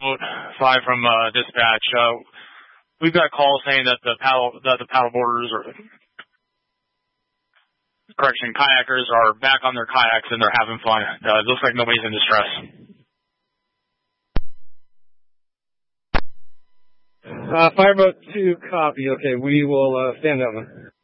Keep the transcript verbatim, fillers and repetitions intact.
Fireboat five from uh, dispatch. Uh, we've got calls saying that the paddle that the paddle boarders or correction kayakers are back on their kayaks and they're having fun. Uh, it looks like nobody's in distress. Uh, Fireboat two, copy. Okay, we will uh, stand that one.